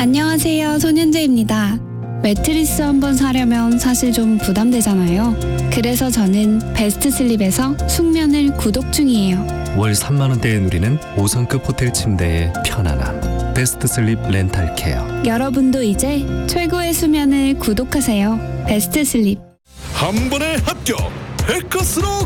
안녕하세요, 손현재입니다. 매트리스 한번 사려면 사실 좀 부담되잖아요. 그래서 저는 베스트 슬립에서 숙면을 구독 중이에요. 월 3만 원대에 누리는 5성급 호텔 침대의 편안함. 베스트 슬립 렌탈 케어. 여러분도 이제 최고의 수면을 구독하세요. 베스트 슬립. 한 번에 합격! 백커스로